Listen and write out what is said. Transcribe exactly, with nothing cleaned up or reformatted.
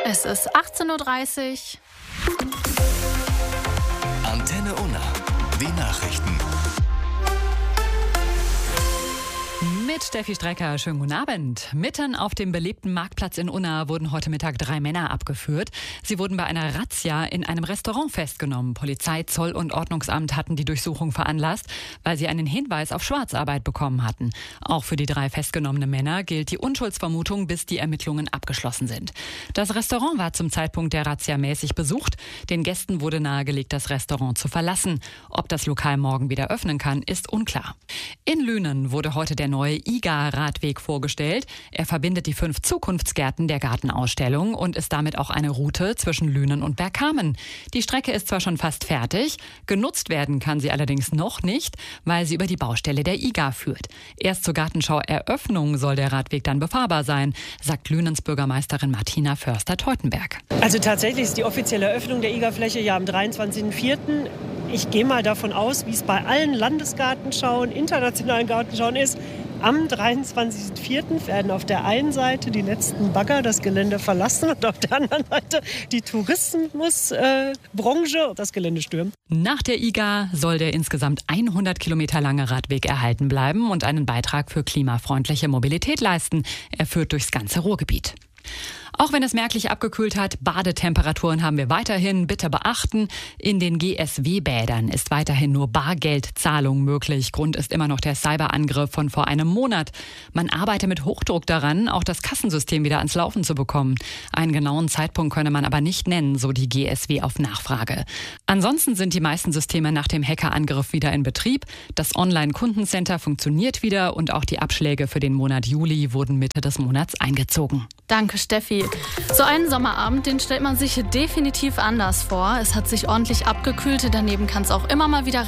Es ist achtzehn Uhr dreißig. Antenne Unna, die Nachrichten. Mit Steffi Strecker, schönen guten Abend. Mitten auf dem belebten Marktplatz in Unna wurden heute Mittag drei Männer abgeführt. Sie wurden bei einer Razzia in einem Restaurant festgenommen. Polizei, Zoll und Ordnungsamt hatten die Durchsuchung veranlasst, weil sie einen Hinweis auf Schwarzarbeit bekommen hatten. Auch für die drei festgenommenen Männer gilt die Unschuldsvermutung, bis die Ermittlungen abgeschlossen sind. Das Restaurant war zum Zeitpunkt der Razzia mäßig besucht. Den Gästen wurde nahegelegt, das Restaurant zu verlassen. Ob das Lokal morgen wieder öffnen kann, ist unklar. In Lünen wurde heute der neue I G A-Radweg vorgestellt. Er verbindet die fünf Zukunftsgärten der Gartenausstellung und ist damit auch eine Route zwischen Lünen und Bergkamen. Die Strecke ist zwar schon fast fertig, genutzt werden kann sie allerdings noch nicht, weil sie über die Baustelle der I G A führt. Erst zur Gartenschau-Eröffnung soll der Radweg dann befahrbar sein, sagt Lünens Bürgermeisterin Martina Förster-Teutenberg. Also tatsächlich ist die offizielle Eröffnung der I G A-Fläche ja am dreiundzwanzigsten vierten Ich gehe mal davon aus, wie es bei allen Landesgartenschauen, internationalen Gartenschauen ist. Am dreiundzwanzigsten vierten werden auf der einen Seite die letzten Bagger das Gelände verlassen und auf der anderen Seite die Tourismusbranche äh, das Gelände stürmen. Nach der I G A soll der insgesamt hundert Kilometer lange Radweg erhalten bleiben und einen Beitrag für klimafreundliche Mobilität leisten. Er führt durchs ganze Ruhrgebiet. Auch wenn es merklich abgekühlt hat, Badetemperaturen haben wir weiterhin. Bitte beachten, in den G S W-Bädern ist weiterhin nur Bargeldzahlung möglich. Grund ist immer noch der Cyberangriff von vor einem Monat. Man arbeite mit Hochdruck daran, auch das Kassensystem wieder ans Laufen zu bekommen. Einen genauen Zeitpunkt könne man aber nicht nennen, so die G S W auf Nachfrage. Ansonsten sind die meisten Systeme nach dem Hackerangriff wieder in Betrieb. Das Online-Kundencenter funktioniert wieder und auch die Abschläge für den Monat Juli wurden Mitte des Monats eingezogen. Danke, Steffi. So einen Sommerabend, den stellt man sich definitiv anders vor. Es hat sich ordentlich abgekühlt, daneben kann es auch immer mal wieder